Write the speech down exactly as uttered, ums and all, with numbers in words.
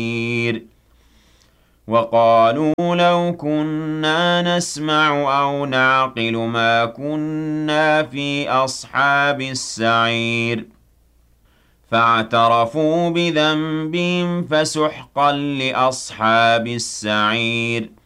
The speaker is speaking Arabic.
وقالوا لو كنا نسمع أو نعقل ما كنا في أصحاب السعير فاعترفوا بذنبهم فسحقا لأصحاب السعير